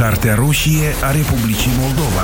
Cartea roșie a Republicii Moldova.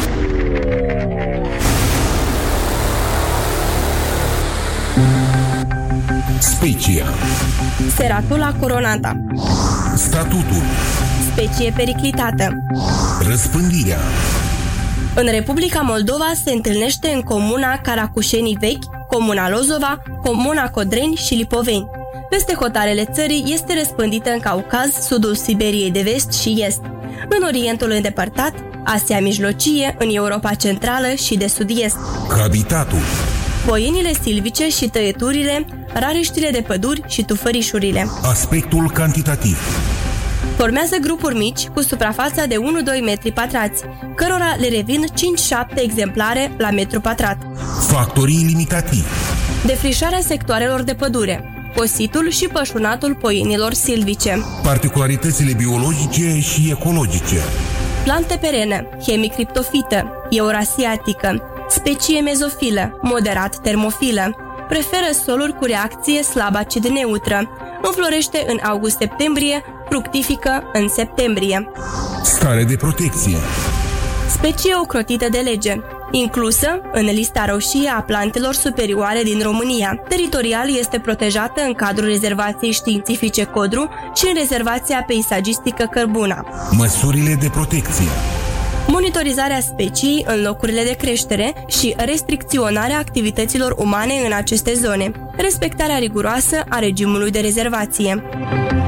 Specia. Ceratula coronata. Statutul. Specie periclitată. Răspândirea. În Republica Moldova se întâlnește în comuna Caracușenii Vechi, comuna Lozova, comuna Codreni și Lipoveni. Peste hotarele țării este răspândită în Caucaz, sudul Siberiei de vest și est, în Orientul îndepărtat, Asia Mijlocie, în Europa Centrală și de sud-est. Habitatul. Poienile silvice și tăieturile, rareștile de păduri și tufărișurile. Aspectul cantitativ. Formează grupuri mici cu suprafața de 1-2 metri pătrați, cărora le revin 5-7 exemplare la metru pătrat. Factorii limitativi. Defrișarea sectoarelor de pădure, cositul și pășunatul poienilor silvice. Particularitățile biologice și ecologice. Plante perene, hemicriptofită, eurasiatică, specie mezofilă, moderat termofilă, preferă soluri cu reacție slab acid neutră, înflorește în august-septembrie, fructifică în septembrie. Stare de protecție. Specie ocrotită de lege, inclusă în lista roșie a plantelor superioare din România. Teritorial este protejată în cadrul rezervației științifice Codru și în rezervația peisagistică Cărbuna. Măsurile de protecție. Monitorizarea speciei în locurile de creștere și restricționarea activităților umane în aceste zone, respectarea riguroasă a regimului de rezervație.